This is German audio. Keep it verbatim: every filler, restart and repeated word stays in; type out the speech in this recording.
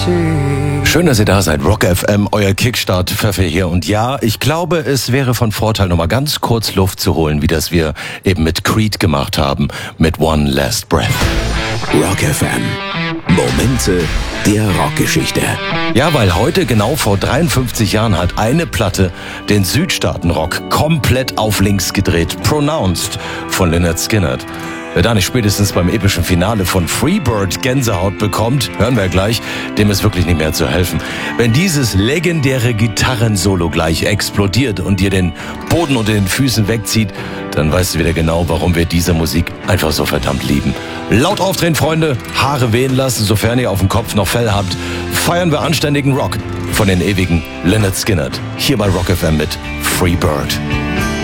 Schön, dass ihr da seid. Rock F M, euer Kickstart-Pfeffer hier. Und ja, ich glaube, es wäre von Vorteil, noch mal ganz kurz Luft zu holen, wie das wir eben mit Creed gemacht haben, mit One Last Breath. Rock F M. Momente der Rockgeschichte. Ja, weil heute genau vor dreiundfünfzig Jahren hat eine Platte den Südstaatenrock komplett auf links gedreht. Pronounced von Lynyrd Skynyrd. Wer da nicht spätestens beim epischen Finale von Freebird Gänsehaut bekommt, hören wir gleich, dem ist wirklich nicht mehr zu helfen. Wenn dieses legendäre Gitarrensolo gleich explodiert und dir den Boden unter den Füßen wegzieht, dann weißt du wieder genau, warum wir diese Musik einfach so verdammt lieben. Laut aufdrehen, Freunde, Haare wehen lassen, sofern ihr auf dem Kopf noch Fell habt. Feiern wir anständigen Rock von den ewigen Lynyrd Skynyrd. Hier bei Rock F M mit Freebird.